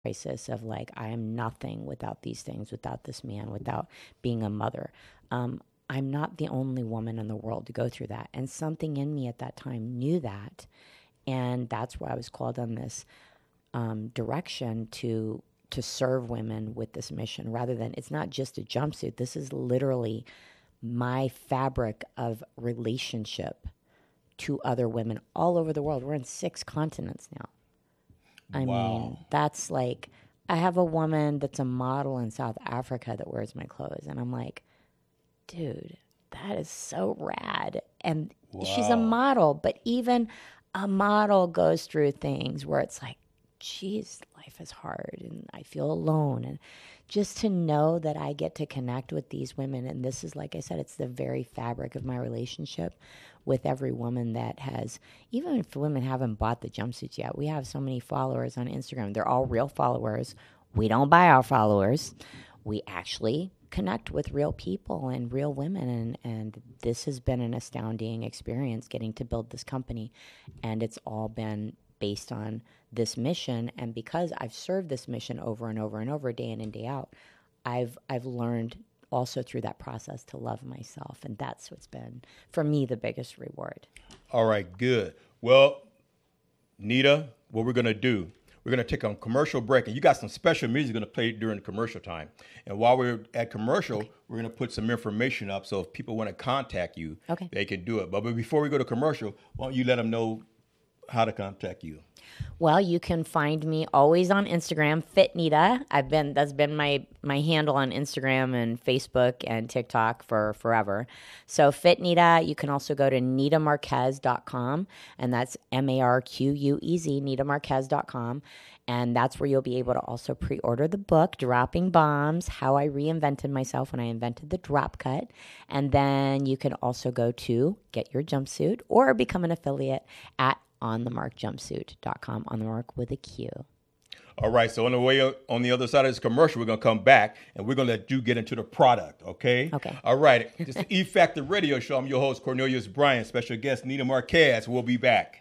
crisis of like, I am nothing without these things, without this man, without being a mother. I'm not the only woman in the world to go through that. And something in me at that time knew that. And that's why I was called on this direction to serve women with this mission, rather than, it's not just a jumpsuit. This is literally my fabric of relationship to other women all over the world. We're in 6 continents now. I mean, that's like, I have a woman that's a model in South Africa that wears my clothes. And I'm like, dude, that is so rad. And she's a model, but even a model goes through things where it's like, geez, life is hard and I feel alone. And just to know that I get to connect with these women, and this is, like I said, it's the very fabric of my relationship with every woman that has, even if women haven't bought the jumpsuits yet, we have so many followers on Instagram. They're all real followers. We don't buy our followers. We actually connect with real people and real women. And this has been an astounding experience getting to build this company. And it's all been based on this mission. And because I've served this mission over and over and over, day in and day out, I've learned also through that process to love myself. And that's what's been, for me, the biggest reward. All right, good. Well, Nita, what we're going to do, we're going to take a commercial break. And you got some special music going to play during the commercial time. And while we're at commercial, we're going to put some information up. So if people want to contact you, they can do it. But before we go to commercial, why don't you let them know how to contact you? Well, you can find me always on Instagram, Fit Nita. That's been my handle on Instagram and Facebook and TikTok for forever. So Fit Nita, you can also go to nitamarquez.com, and that's MARQUEZ, nitamarquez.com. And that's where you'll be able to also pre-order the book, Dropping Bombs, How I Reinvented Myself When I Invented the Drop Cut. And then you can also go to get your jumpsuit or become an affiliate at onthemarkjumpsuit.com, on the mark with a Q. All right, so on the way on the other side of this commercial, we're going to come back and we're going to let you get into the product, okay? Okay. All right, this is the E Factor Radio Show. I'm your host, Cornelius Bryant. Special guest, Nita Marquez. We'll be back.